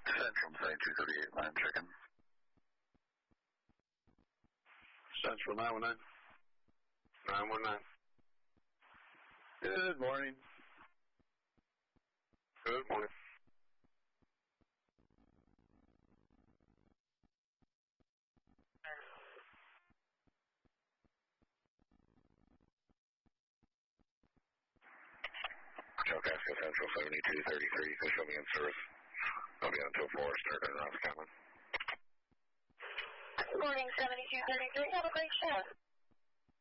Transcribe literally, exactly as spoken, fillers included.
Central seventy-two thirty-eight, line chicken. Central nine one nine. nine one nine. Good morning. Good morning. Kalkaska Central seventy-two thirty-three, go show me in service. I'll be on until four, start at Ross County. Good morning, seventy-two thirty-three. Have a great shift.